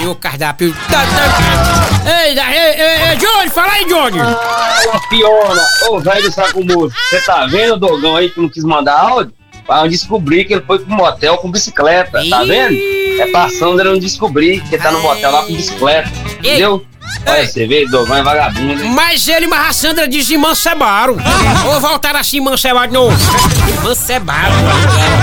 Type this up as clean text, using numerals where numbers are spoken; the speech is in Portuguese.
E o cardápio... Ei, Johnny, fala aí, Johnny. Fiona, ô velho do saco moço, você tá vendo o Dogão aí que não quis mandar áudio? Pra descobrir que ele foi pro motel com bicicleta, tá vendo? É pra Sandra não descobrir que ele tá no motel lá com bicicleta, entendeu? Olha, você vê, Dogão é vagabundo, hein? Mas a Sandra disse mancebaram. Ou voltaram assim mancebaram de novo. Mancebaram.